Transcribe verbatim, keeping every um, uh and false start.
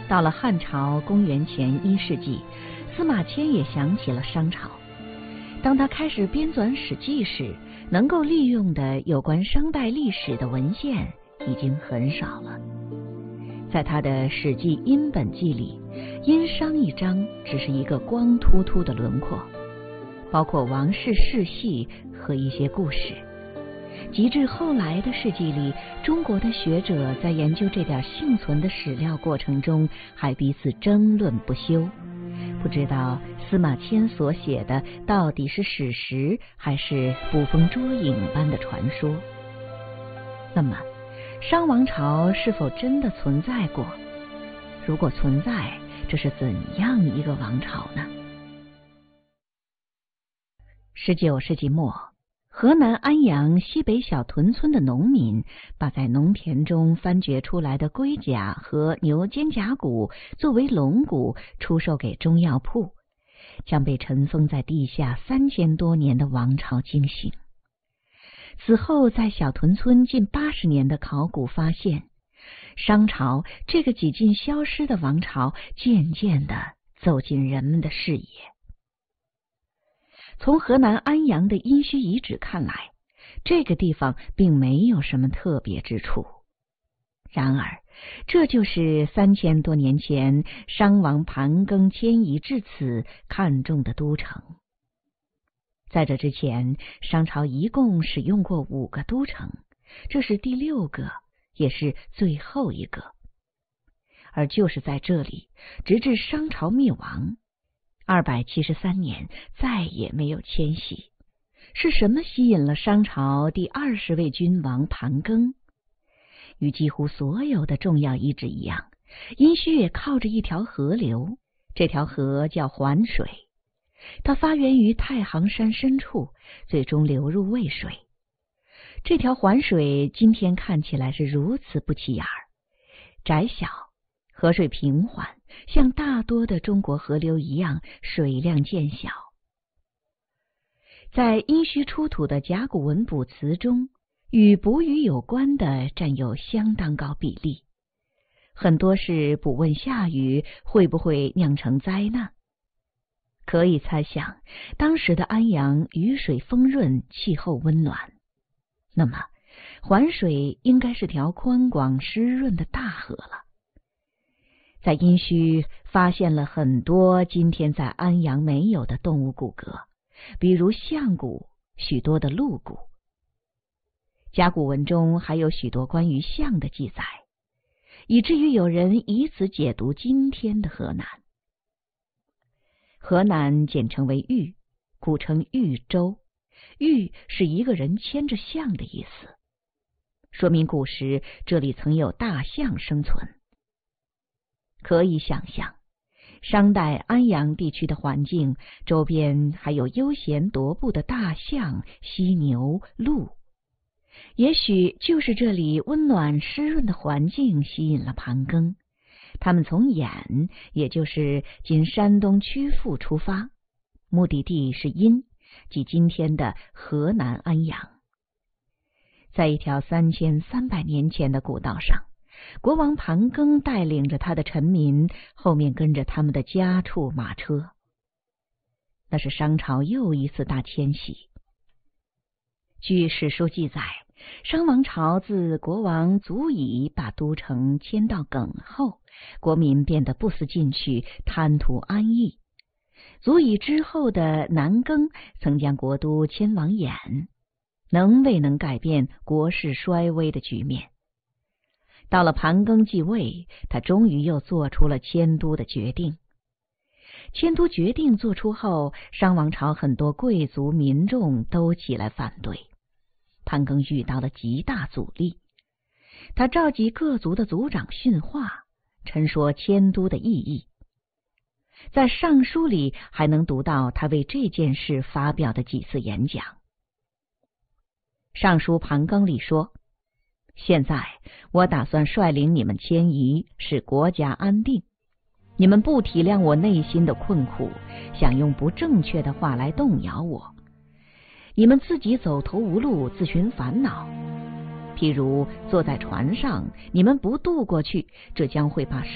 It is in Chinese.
到了汉朝公元前一世纪，司马迁也想起了商朝。当他开始编纂《史记》时，能够利用的有关商代历史的文献已经很少了。在他的《史记殷本纪》里，殷商一章只是一个光秃秃的轮廓，包括王室世系和一些故事。及至后来的世纪里，中国的学者在研究这点幸存的史料过程中，还彼此争论不休。不知道司马迁所写的到底是史实，还是捕风捉影般的传说。那么，商王朝是否真的存在过？如果存在，这是怎样一个王朝呢？十九世纪末，河南安阳西北小屯村的农民把在农田中翻掘出来的龟甲和牛肩胛骨作为龙骨出售给中药铺，将被尘封在地下三千多年的王朝惊醒。此后，在小屯村近八十年的考古发现，商朝这个几近消失的王朝渐渐地走进人们的视野。从河南安阳的殷墟遗址看来，这个地方并没有什么特别之处。然而，这就是三千多年前商王盘庚迁移至此看中的都城。在这之前，商朝一共使用过五个都城，这是第六个，也是最后一个。而就是在这里，直至商朝灭亡二百七十三年，再也没有迁徙。是什么吸引了商朝第二十位君王盘庚？与几乎所有的重要遗址一样，殷墟也靠着一条河流，这条河叫环水。它发源于太行山深处，最终流入渭水。这条环水今天看起来是如此不起眼儿，窄小，河水平缓，像大多的中国河流一样水量渐小。在殷墟出土的甲骨文卜辞中，与捕鱼有关的占有相当高比例，很多是卜问下雨会不会酿成灾难。可以猜想，当时的安阳雨水丰润，气候温暖。那么，环水应该是条宽广湿润的大河了。在殷墟发现了很多今天在安阳没有的动物骨骼，比如象骨，许多的鹿骨。甲骨文中还有许多关于象的记载，以至于有人以此解读今天的河南。河南简称为豫，古称豫州。豫是一个人牵着象的意思，说明古时这里曾有大象生存。可以想象，商代安阳地区的环境，周边还有悠闲踱步的大象、犀牛、鹿。也许就是这里温暖湿润的环境吸引了盘庚，他们从兖，也就是今山东曲阜出发，目的地是殷，即今天的河南安阳。在一条三千三百年前的古道上，国王盘庚带领着他的臣民，后面跟着他们的家畜马车。那是商朝又一次大迁徙。据史书记载，商王朝自国王祖乙把都城迁到耿后，国民变得不思进取，贪图安逸。祖乙之后的南庚曾将国都迁往兖，能未能改变国势衰微的局面。到了盘庚继位，他终于又做出了迁都的决定。迁都决定做出后，商王朝很多贵族民众都起来反对。盘庚遇到了极大阻力，他召集各族的族长训话，陈说迁都的意义。在上书里还能读到他为这件事发表的几次演讲。上书盘庚里说，现在我打算率领你们迁移，使国家安定。你们不体谅我内心的困苦，想用不正确的话来动摇我。你们自己走投无路，自寻烦恼。譬如坐在船上，你们不渡过去，这将会把